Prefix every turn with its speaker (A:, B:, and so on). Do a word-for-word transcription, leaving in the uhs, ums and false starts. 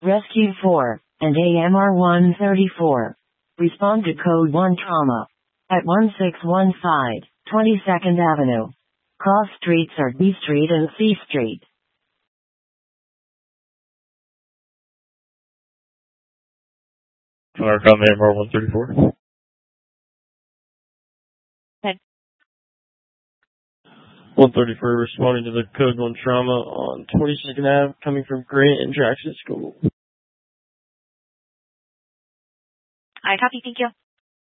A: Rescue four, and A M R one thirty-four. Respond to Code one Trauma. At one six one five, twenty-second Avenue. Cross streets are B Street and C Street.
B: Claricom A M R one thirty-four.
C: Good.
B: one thirty-four responding to the Code one Trauma on twenty-second Avenue coming from Grant and Jackson School.
C: I copy, thank you.